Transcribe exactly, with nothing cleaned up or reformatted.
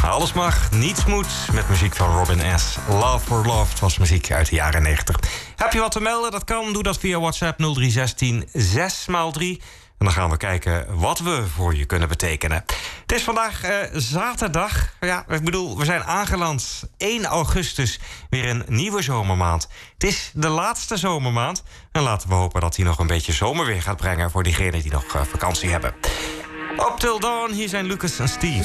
Alles mag, niets moet. Met muziek van Robin S. Love for Love. Het was muziek uit de jaren negentig. Heb je wat te melden? Dat kan. Doe dat via WhatsApp nul drie een zes zes maal drie. En dan gaan we kijken wat we voor je kunnen betekenen. Het is vandaag uh, zaterdag. Ja, ik bedoel, we zijn aangeland. één augustus, weer een nieuwe zomermaand. Het is de laatste zomermaand. En laten we hopen dat hij nog een beetje zomer weer gaat brengen voor diegenen die nog uh, vakantie hebben. Up till dawn, hier zijn Lucas en Steve.